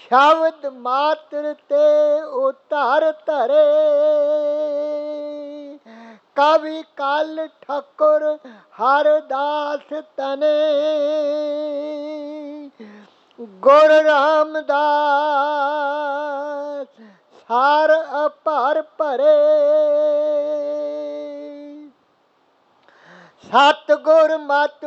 ਸ਼ਬਦ ਮਾਤਰ ਤੇ ਉਤਾਰ ਧਰੇ। ਕਵੀ ਕਲ ਠਾਕੁਰ ਹਰਦਾਸ ਤਨੇ। ਗੁਰ ਰਾਮਦਾਸ ਸਾਰ ਅਪਰ ਭਰੇ। ਸਤਿਗੁਰ ਮਤਿ